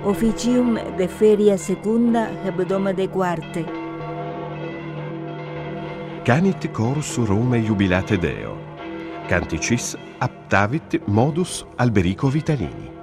officium de feria secunda hebdoma de quarte. Canit chorus Rome jubilate Deo. Canticis aptavit modus Alberico Vitalini.